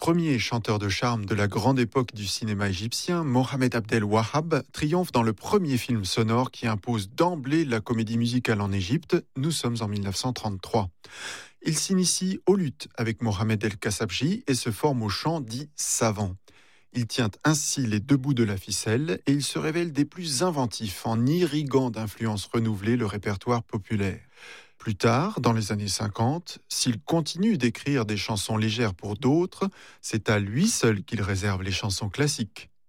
Premier chanteur de charme de la grande époque du cinéma égyptien, Mohamed Abdel Wahab triomphe dans le premier film sonore qui impose d'emblée la comédie musicale en Égypte. Nous sommes en 1933. Il s'initie aux luttes avec Mohamed El Kassabji et se forme au chant dit savant. Il tient ainsi les deux bouts de la ficelle et il se révèle des plus inventifs en irriguant d'influences renouvelées le répertoire populaire. Plus tard, dans les années 50, s'il continue d'écrire des chansons légères pour d'autres, c'est à lui seul qu'il réserve les chansons classiques.